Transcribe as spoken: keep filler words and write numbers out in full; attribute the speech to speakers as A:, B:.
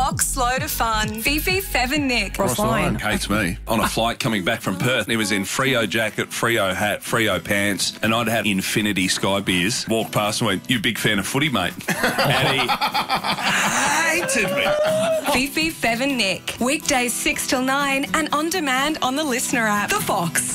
A: Fox load of fun. Fifi, Fev and Nick.
B: Ross Lyon.
C: Hates me. On a flight coming back from Perth, he was in Frio jacket, Frio hat, Frio pants, and I'd had Infinity Sky beers. Walked past and went, "You big fan of footy, mate?" And he hated me.
A: Fifi, Fev and Nick. Weekdays six till nine and on demand on the Listener app. The Fox.